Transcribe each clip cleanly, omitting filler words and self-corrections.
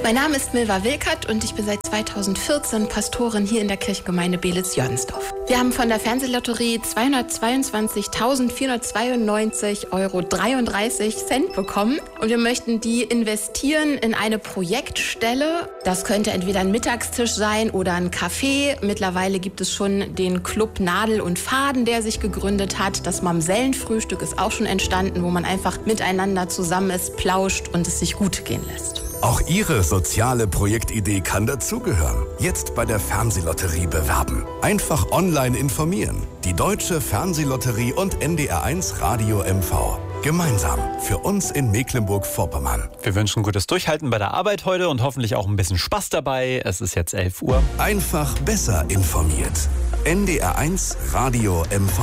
Mein Name ist Milva Wilkert und ich bin seit 2014 Pastorin hier in der Kirchengemeinde Belitz-Jörnsdorf. Wir haben von der Fernsehlotterie 222.492,33 Euro bekommen und wir möchten die investieren in eine Projektstelle. Das könnte entweder ein Mittagstisch sein oder ein Café. Mittlerweile gibt es schon den Club Nadel und Faden, der sich gegründet hat. Das Mamsellenfrühstück ist auch schon entstanden, wo man einfach miteinander zusammen ist, plauscht und es sich gut gehen lässt. Auch Ihre soziale Projektidee kann dazugehören. Jetzt bei der Fernsehlotterie bewerben. Einfach online informieren. Die Deutsche Fernsehlotterie und NDR1 Radio MV. Gemeinsam für uns in Mecklenburg-Vorpommern. Wir wünschen gutes Durchhalten bei der Arbeit heute und hoffentlich auch ein bisschen Spaß dabei. Es ist jetzt 11 Uhr. Einfach besser informiert. NDR1 Radio MV.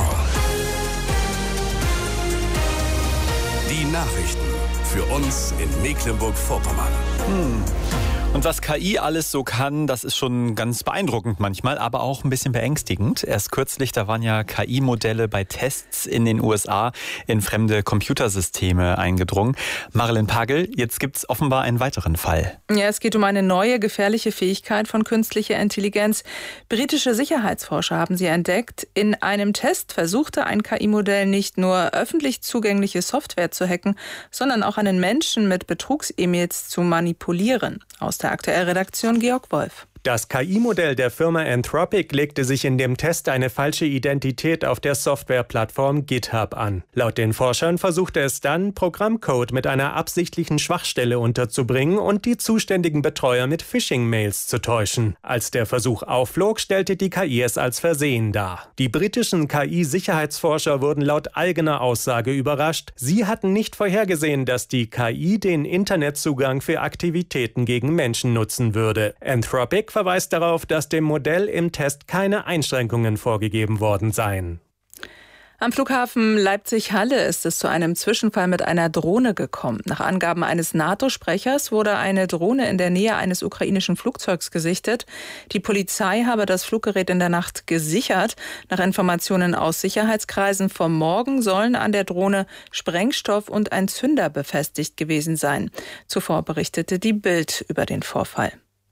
Die Nachrichten für uns in Mecklenburg-Vorpommern. Und was KI alles so kann, das ist schon ganz beeindruckend manchmal, aber auch ein bisschen beängstigend. Erst kürzlich, da waren ja KI-Modelle bei Tests in den USA in fremde Computersysteme eingedrungen. Marilyn Pagel, jetzt gibt es offenbar einen weiteren Fall. Ja, es geht um eine neue gefährliche Fähigkeit von künstlicher Intelligenz. Britische Sicherheitsforscher haben sie entdeckt. In einem Test versuchte ein KI-Modell nicht nur öffentlich zugängliche Software zu hacken, sondern auch einen Menschen mit Betrugs-E-Mails zu manipulieren. Aus der Aktuellredaktion Georg Wolf. Das KI-Modell der Firma Anthropic legte sich in dem Test eine falsche Identität auf der Softwareplattform GitHub an. Laut den Forschern versuchte es dann, Programmcode mit einer absichtlichen Schwachstelle unterzubringen und die zuständigen Betreuer mit Phishing-Mails zu täuschen. Als der Versuch aufflog, stellte die KI es als Versehen dar. Die britischen KI-Sicherheitsforscher wurden laut eigener Aussage überrascht. Sie hatten nicht vorhergesehen, dass die KI den Internetzugang für Aktivitäten gegen Menschen nutzen würde. Anthropic verweist darauf, dass dem Modell im Test keine Einschränkungen vorgegeben worden seien. Am Flughafen Leipzig-Halle ist es zu einem Zwischenfall mit einer Drohne gekommen. Nach Angaben eines NATO-Sprechers wurde eine Drohne in der Nähe eines ukrainischen Flugzeugs gesichtet. Die Polizei habe das Fluggerät in der Nacht gesichert. Nach Informationen aus Sicherheitskreisen vom Morgen sollen an der Drohne Sprengstoff und ein Zünder befestigt gewesen sein. Zuvor berichtete die Bild über den Vorfall.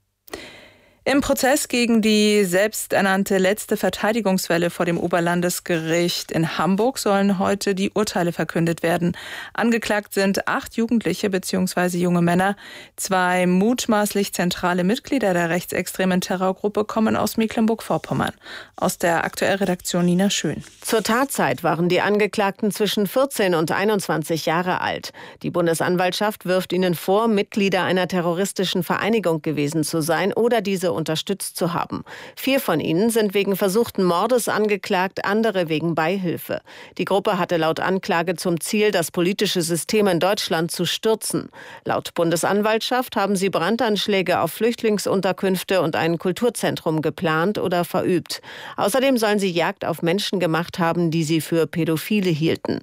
Im Prozess gegen die selbsternannte letzte Verteidigungswelle vor dem Oberlandesgericht in Hamburg sollen heute die Urteile verkündet werden. Angeklagt sind 8 Jugendliche bzw. junge Männer. 2 mutmaßlich zentrale Mitglieder der rechtsextremen Terrorgruppe kommen aus Mecklenburg-Vorpommern. Aus der Aktuellredaktion Nina Schön. Zur Tatzeit waren die Angeklagten zwischen 14 und 21 Jahre alt. Die Bundesanwaltschaft wirft ihnen vor, Mitglieder einer terroristischen Vereinigung gewesen zu sein oder diese unterstützt zu haben. 4 von ihnen sind wegen versuchten Mordes angeklagt, andere wegen Beihilfe. Die Gruppe hatte laut Anklage zum Ziel, das politische System in Deutschland zu stürzen. Laut Bundesanwaltschaft haben sie Brandanschläge auf Flüchtlingsunterkünfte und ein Kulturzentrum geplant oder verübt. Außerdem sollen sie Jagd auf Menschen gemacht haben, die sie für Pädophile hielten.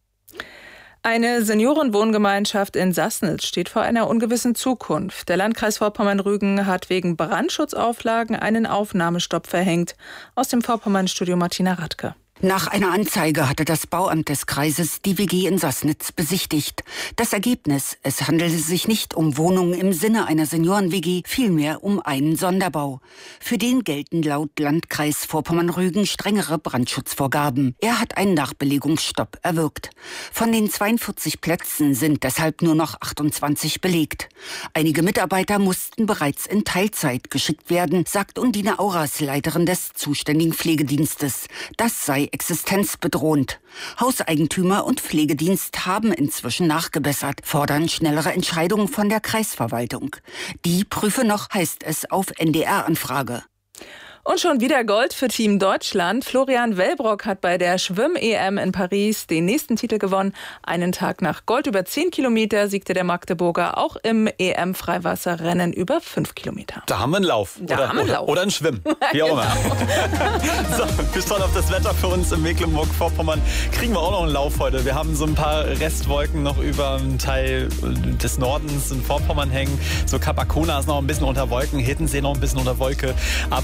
Eine Seniorenwohngemeinschaft in Sassnitz steht vor einer ungewissen Zukunft. Der Landkreis Vorpommern-Rügen hat wegen Brandschutzauflagen einen Aufnahmestopp verhängt. Aus dem Vorpommern-Studio Martina Radke. Nach einer Anzeige hatte das Bauamt des Kreises die WG in Sassnitz besichtigt. Das Ergebnis: Es handelte sich nicht um Wohnungen im Sinne einer Senioren-WG, vielmehr um einen Sonderbau. Für den gelten laut Landkreis Vorpommern-Rügen strengere Brandschutzvorgaben. Er hat einen Nachbelegungsstopp erwirkt. Von den 42 Plätzen sind deshalb nur noch 28 belegt. Einige Mitarbeiter mussten bereits in Teilzeit geschickt werden, sagt Undine Auras, Leiterin des zuständigen Pflegedienstes. Das sei existenzbedrohend. Hauseigentümer und Pflegedienst haben inzwischen nachgebessert, fordern schnellere Entscheidungen von der Kreisverwaltung. Die prüfe noch, heißt es auf NDR-Anfrage. Und schon wieder Gold für Team Deutschland. Florian Wellbrock hat bei der Schwimm-EM in Paris den nächsten Titel gewonnen. Einen Tag nach Gold über 10 Kilometer siegte der Magdeburger auch im EM-Freiwasserrennen über 5 Kilometer. Da haben wir einen Lauf. Oder einen Schwimmen. Wie auch immer. So, wir schauen auf das Wetter für uns in Mecklenburg-Vorpommern. Kriegen wir auch noch einen Lauf heute. Wir haben so ein paar Restwolken noch über einen Teil des Nordens in Vorpommern hängen. So Kap Arkona ist noch ein bisschen unter Wolken, Hiddensee noch ein bisschen unter Wolke. Aber es wird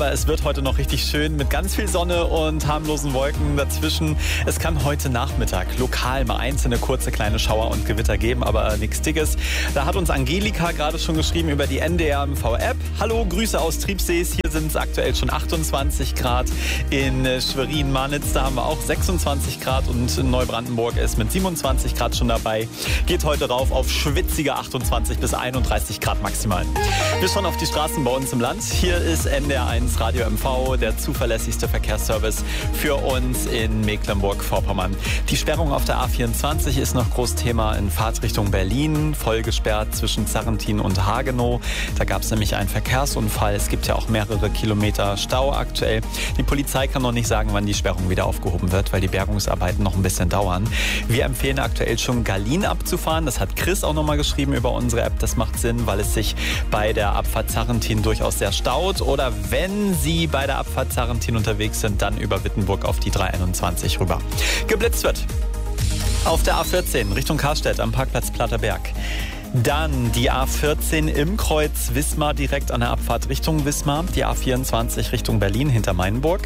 heute noch richtig schön mit ganz viel Sonne und harmlosen Wolken dazwischen. Es kann heute Nachmittag lokal mal einzelne kurze kleine Schauer und Gewitter geben, aber nichts Dickes. Da hat uns Angelika gerade schon geschrieben über die NDR-MV-App. Hallo, Grüße aus Triebsees. Hier sind es aktuell schon 28 Grad. In Schwerin-Marnitz, da haben wir auch 26 Grad und in Neubrandenburg ist mit 27 Grad schon dabei. Geht heute rauf auf schwitzige 28 bis 31 Grad maximal. Wir schauen auf die Straßen bei uns im Land. Hier ist NDR1 Radio MV, der zuverlässigste Verkehrsservice für uns in Mecklenburg-Vorpommern. Die Sperrung auf der A24 ist noch Großthema in Fahrtrichtung Berlin, voll gesperrt zwischen Zarrentin und Hagenow. Da gab es nämlich einen Verkehrsunfall. Es gibt ja auch mehrere Kilometer Stau aktuell. Die Polizei kann noch nicht sagen, wann die Sperrung wieder aufgehoben wird, weil die Bergungsarbeiten noch ein bisschen dauern. Wir empfehlen aktuell schon Gallien abzufahren. Das hat Chris auch nochmal geschrieben über unsere App. Das macht Sinn, weil es sich bei der Abfahrt Zarrentin durchaus sehr staut. Oder wenn Sie bei der Abfahrt Zarrentin unterwegs sind, dann über Wittenburg auf die 321 rüber. Geblitzt wird auf der A14 Richtung Karstedt am Parkplatz Platterberg. Dann die A14 im Kreuz Wismar direkt an der Abfahrt Richtung Wismar. Die A24 Richtung Berlin hinter Mainburg.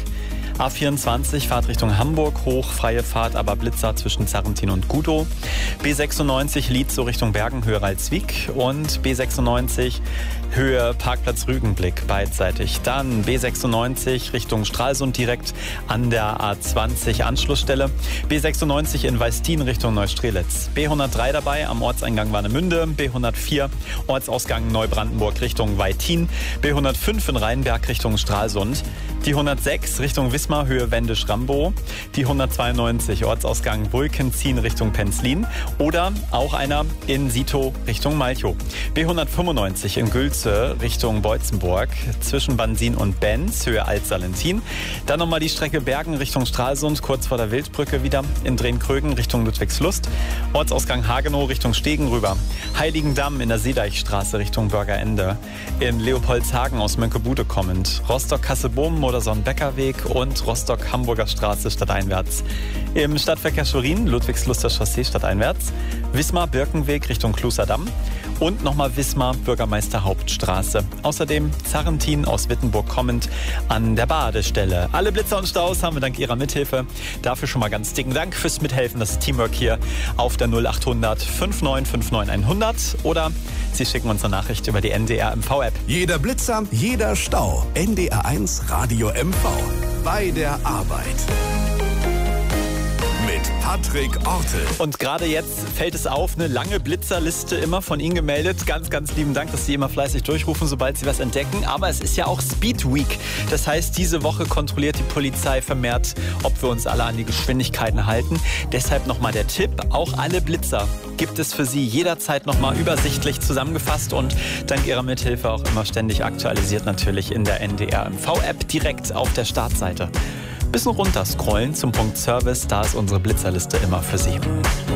A24 Fahrt Richtung Hamburg, hoch, freie Fahrt, aber Blitzer zwischen Zarrentin und Gudow. B96 Lietzow Richtung Bergen, Höhe Ralswiek. Und B96 Höhe Parkplatz Rügenblick, beidseitig. Dann B96 Richtung Stralsund direkt an der A20 Anschlussstelle. B96 in Weistin Richtung Neustrelitz. B103 dabei am Ortseingang Warnemünde. B104 Ortsausgang Neubrandenburg Richtung Weitin. B105 in Rheinberg Richtung Stralsund. Die 106 Richtung Wismar, Höhe Wendisch-Rambow. Die 192 Ortsausgang Bulkenzin Richtung Penzlin. Oder auch einer in Sito Richtung Malchow. B195 in Gülze Richtung Beutzenburg zwischen Bansin und Benz, Höhe Alt-Salentin. Dann nochmal die Strecke Bergen Richtung Stralsund, kurz vor der Wildbrücke wieder. In Drehn-Krögen Richtung Ludwigslust. Ortsausgang Hagenow Richtung Stegen rüber. Heiligendamm in der Seedeichstraße Richtung Bürgerende. In Leopoldshagen aus Mönckebude kommend. Rostock-Kasselbohm Modersohn-Becker-Weg und Rostock-Hamburger Straße stadteinwärts. Im Stadtverkehr Schwerin Ludwigsluster Chaussee stadteinwärts. Wismar-Birkenweg Richtung Kluserdamm. Und nochmal Wismar Bürgermeister Hauptstraße. Außerdem Zarrentin aus Wittenburg kommend an der Badestelle. Alle Blitzer und Staus haben wir dank Ihrer Mithilfe. Dafür schon mal ganz dicken Dank fürs Mithelfen. Das Teamwork hier auf der 0800 5959 100 oder Sie schicken uns eine Nachricht über die NDR MV-App. Jeder Blitzer, jeder Stau. NDR1 Radio MV. Bei der Arbeit. Patrick Ortel. Und gerade jetzt fällt es auf, eine lange Blitzerliste immer von Ihnen gemeldet. Ganz, ganz lieben Dank, dass Sie immer fleißig durchrufen, sobald Sie was entdecken. Aber es ist ja auch Speed Week. Das heißt, diese Woche kontrolliert die Polizei vermehrt, ob wir uns alle an die Geschwindigkeiten halten. Deshalb nochmal der Tipp, auch alle Blitzer gibt es für Sie jederzeit nochmal übersichtlich zusammengefasst und dank Ihrer Mithilfe auch immer ständig aktualisiert natürlich in der NDR MV-App direkt auf der Startseite. Bisschen runter scrollen zum Punkt Service, da ist unsere Blitzerliste immer für Sie.